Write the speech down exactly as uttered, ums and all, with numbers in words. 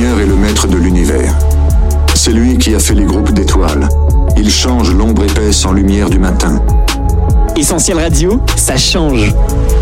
Lumière est le maître de l'univers. C'est lui qui a fait les groupes d'étoiles. Il change l'ombre épaisse en lumière du matin. Essentiel Radio, ça change.